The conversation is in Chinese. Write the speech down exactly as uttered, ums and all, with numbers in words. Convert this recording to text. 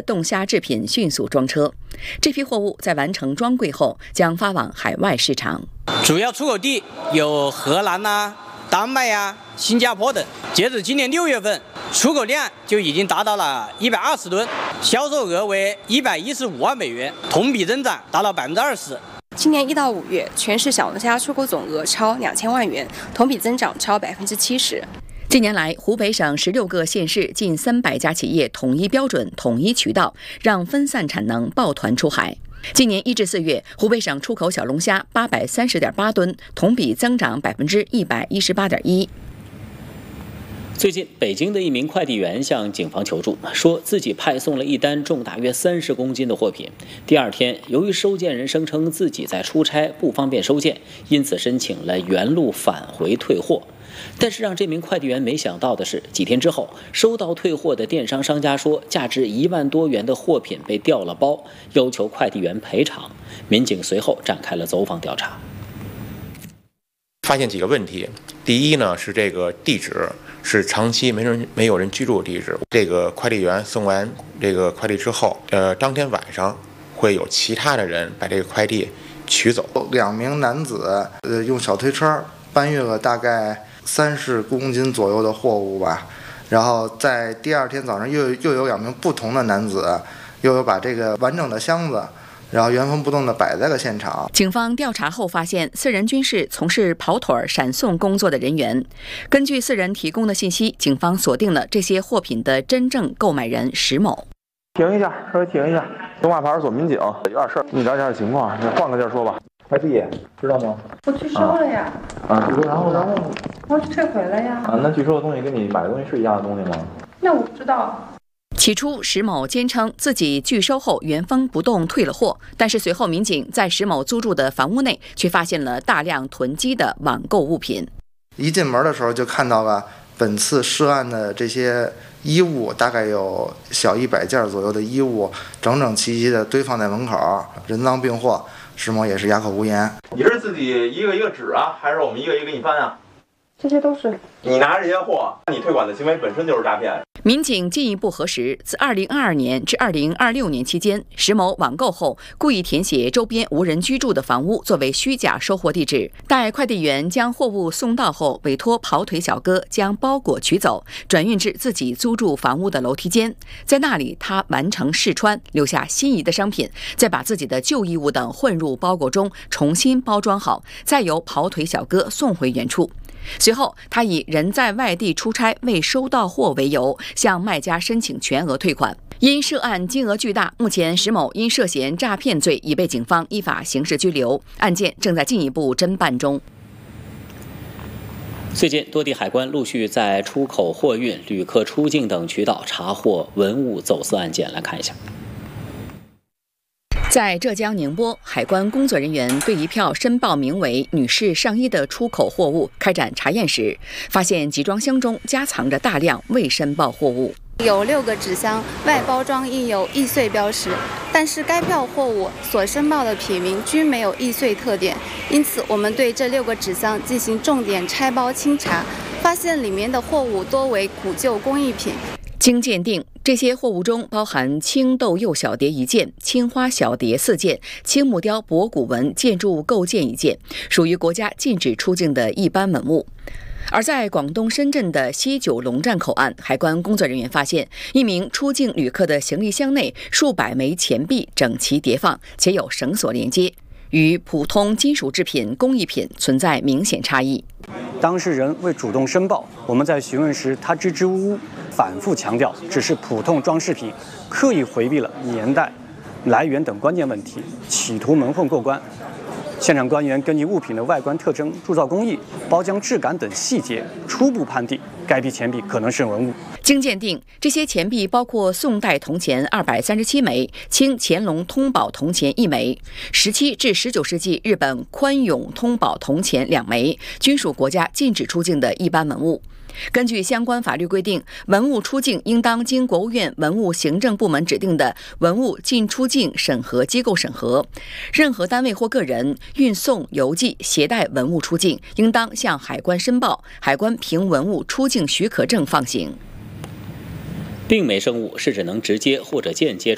冻虾制品迅速装车。这批货物在完成装柜后，将发往海外市场。 主要出口地有荷兰呐、啊、丹麦呀、啊、新加坡等。截至今年六月份，出口量就已经达到了一百二十吨，销售额为一百一十五万美元，同比增长达到百分之二十。 今年一到五月，全市小龙虾出口总额超两千万元，同比增长超百分之七十。 近年来，湖北省十六个县市近三百家企业统一标准、统一渠道，让分散产能抱团出海。今年一至四月，湖北省出口小龙虾八百三十点八吨，同比增长百分之一百一十八点一。 最近，北京的一名快递员向警方求助，说自己派送了一单重大约三十公斤的货品。第二天，由于收件人声称自己在出差，不方便收件，因此申请了原路返回退货。但是让这名快递员没想到的是，几天之后，收到退货的电商商家说，价值一万多元的货品被掉了包，要求快递员赔偿。民警随后展开了走访调查， 发现几个问题。第一呢，是这个地址是长期没人没有人居住的地址。这个快递员送完这个快递之后，呃，当天晚上会有其他的人把这个快递取走。 两名男子呃用小推车搬运了大概三十公斤左右的货物吧，然后在第二天早上又又有两名不同的男子又有把这个完整的箱子，然后原封不动地摆在了现场。 警方调查后发现，四人均是从事跑腿闪送工作的人员。根据四人提供的信息，警方锁定了这些货品的真正购买人石某。 停一下，稍微停一下。东华派出所民警有点事儿，你了解下情况，你换个地儿说吧。快递知道吗？ 我拒收了呀。 啊，拒收，然后然后我退回了呀。 啊，那拒收的东西跟你买的东西是一样的东西吗？ 那我不知道。 起初，石某坚称自己拒收后原封不动退了货，但是随后民警在石某租住的房屋内却发现了大量囤积的网购物品。 一进门的时候就看到了本次涉案的这些衣物，大概有小一百件左右的衣物，整整齐齐的堆放在门口，人赃并获。石某也是哑口无言。 你是自己一个一个指啊，还是我们一个一个给你翻啊？ 这些都是你拿这些货，你退款的行为本身就是诈骗。 民警进一步核实，自二零二二年至二零二六年期间，石某网购后故意填写周边无人居住的房屋作为虚假收货地址，待快递员将货物送到后，委托跑腿小哥将包裹取走，转运至自己租住房屋的楼梯间，在那里他完成试穿，留下心仪的商品，再把自己的旧衣物等混入包裹中，重新包装好，再由跑腿小哥送回原处。随后，他以人在外地出差未收到货为由，向卖家申请全额退款。因涉案金额巨大，目前石某因涉嫌诈骗罪已被警方依法刑事拘留，案件正在进一步侦办中。 最近，多地海关陆续在出口货运、旅客出境等渠道查获文物走私案件，来看一下。 在浙江宁波，海关工作人员对一票申报名为女士上衣的出口货物开展查验时，发现集装箱中夹藏着大量未申报货物。 有六个纸箱外包装印有易碎标识，但是该票货物所申报的品名均没有易碎特点，因此我们对这六个纸箱进行重点拆包清查，发现里面的货物多为古旧工艺品。 经鉴定，这些货物中包含青豆釉小碟一件、青花小碟四件、青木雕博古纹建筑构件一件，属于国家禁止出境的一般文物。而在广东深圳的西九龙站口岸，海关工作人员发现一名出境旅客的行李箱内数百枚钱币整齐叠放，且有绳索连接，与普通金属制品、工艺品存在明显差异。 当事人未主动申报，我们在询问时，他支支吾吾，反复强调只是普通装饰品，刻意回避了年代、来源等关键问题，企图蒙混过关。现场官员根据物品的外观特征、铸造工艺、包浆质感等细节，初步判定该批钱币可能是文物。 经鉴定，这些钱币包括宋代铜钱二百三十七枚、清乾隆通宝铜钱一枚、十七至十九世纪日本宽永通宝铜钱两枚，均属国家禁止出境的一般文物。根据相关法律规定，文物出境应当经国务院文物行政部门指定的文物进出境审核机构审核。任何单位或个人运送、邮寄、携带文物出境，应当向海关申报，海关凭文物出境许可证放行。 病媒生物是指能直接或者间接